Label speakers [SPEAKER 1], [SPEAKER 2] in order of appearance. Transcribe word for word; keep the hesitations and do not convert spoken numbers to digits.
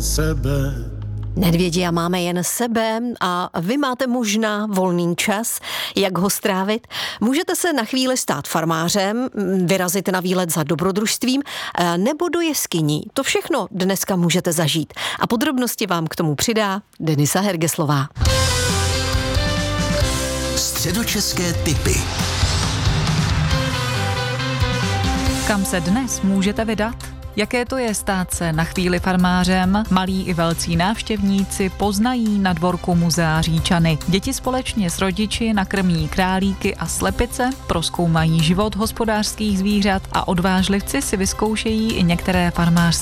[SPEAKER 1] sebe.
[SPEAKER 2] Nedvědi a máme jen sebe a vy máte možná volný čas, jak ho strávit. Můžete se na chvíli stát farmářem, vyrazit na výlet za dobrodružstvím nebo do jeskyní. To všechno dneska můžete zažít. A podrobnosti vám k tomu přidá Denisa Hergeslová.
[SPEAKER 3] Středočeské tipy.
[SPEAKER 4] Kam se dnes můžete vydat? Jaké to je stát se na chvíli farmářem? Malí i velcí návštěvníci poznají na dvorku muzea Říčany. Děti společně s rodiči nakrmí králíky a slepice, prozkoumají život hospodářských zvířat a odvážlivci si vyzkoušejí i některé farmářské